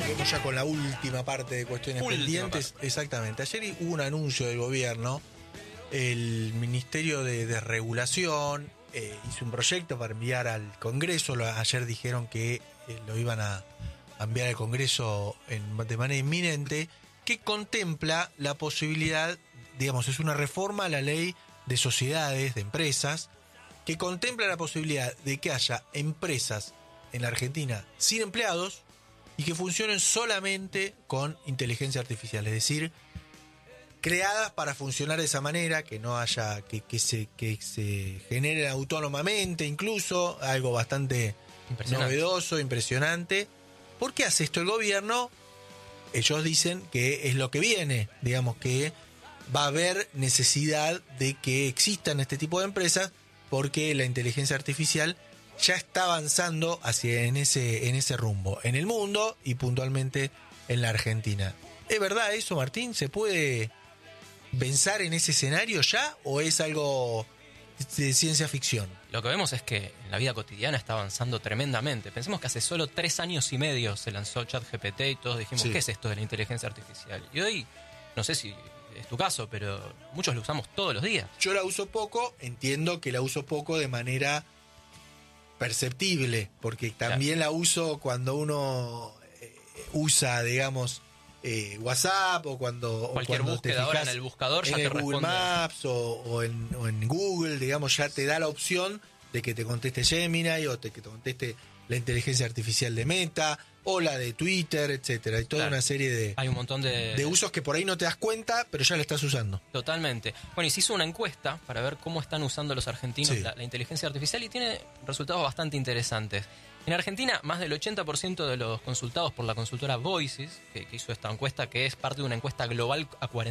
Vamos ya con la última parte de cuestiones pendientes. Exactamente. Ayer hubo un anuncio del gobierno. El Ministerio de Regulación hizo un proyecto para enviar al Congreso. Ayer dijeron que lo iban a enviar al Congreso de manera inminente, que contempla la posibilidad, digamos, es una reforma a la ley de sociedades, de empresas, que contempla la posibilidad de que haya empresas en la Argentina sin empleados y que funcionen solamente con inteligencia artificial, es decir, creadas para funcionar de esa manera, que no haya, que se generen autónomamente, incluso, algo bastante novedoso, impresionante. ¿Por qué hace esto el gobierno? Ellos dicen que es lo que viene, digamos que va a haber necesidad de que existan este tipo de empresas porque la inteligencia artificial ya está avanzando en ese rumbo, en el mundo y puntualmente en la Argentina. ¿Es verdad eso, Martín? ¿Se puede pensar en ese escenario ya o es algo de ciencia ficción? Lo que vemos es que en la vida cotidiana está avanzando tremendamente. Pensemos que hace solo 3 años y medio se lanzó ChatGPT y todos dijimos, ¿qué es esto de la inteligencia artificial? Y hoy, no sé si es tu caso, pero muchos lo usamos todos los días. Yo la uso poco, entiendo que la uso poco de manera perceptible, porque también la uso cuando uno usa, digamos, WhatsApp o cuando búsqueda ahora en el buscador ya te responde. Google Maps o en Google, digamos, ya te da la opción de que te conteste Gemini o que te conteste la inteligencia artificial de Meta o la de Twitter, etcétera. Hay toda una serie de, hay un montón de usos que por ahí no te das cuenta, pero ya la estás usando. Totalmente. Bueno, y se hizo una encuesta para ver cómo están usando los argentinos la inteligencia artificial y tiene resultados bastante interesantes. En Argentina, más del 80% de los consultados por la consultora Voices, que hizo esta encuesta, que es parte de una encuesta global con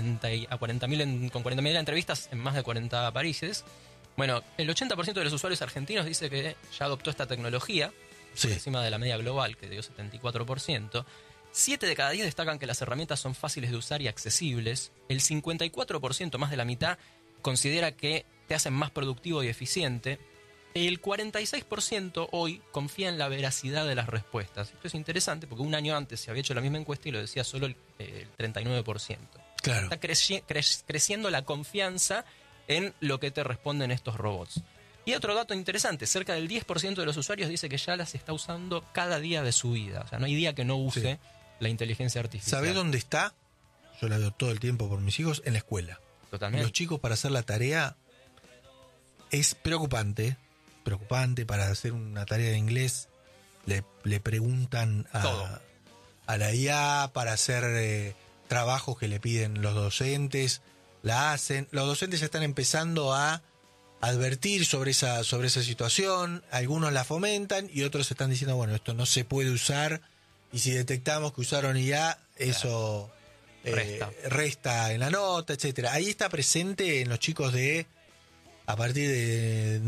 40.000 entrevistas en más de 40 países. Bueno, el 80% de los usuarios argentinos dice que ya adoptó esta tecnología, por encima de la media global, que dio 74%. 7 de cada 10 destacan que las herramientas son fáciles de usar y accesibles. El 54%, más de la mitad, considera que te hacen más productivo y eficiente. El 46% hoy confía en la veracidad de las respuestas. Esto es interesante porque un año antes se había hecho la misma encuesta y lo decía solo el 39%. Claro. Está creciendo la confianza en lo que te responden estos robots. Y otro dato interesante, cerca del 10% de los usuarios dice que ya las está usando cada día de su vida. O sea, no hay día que no use la inteligencia artificial. ¿Sabés dónde está? Yo la veo todo el tiempo por mis hijos, en la escuela. Totalmente. Los chicos para hacer la tarea es preocupante para hacer una tarea de inglés. Le preguntan a la IA para hacer trabajos que le piden los docentes, la hacen. Los docentes ya están empezando a advertir sobre esa situación, algunos la fomentan y otros están diciendo, bueno, esto no se puede usar y si detectamos que usaron IA, eso resta en la nota, etcétera. Ahí está presente en los chicos a partir de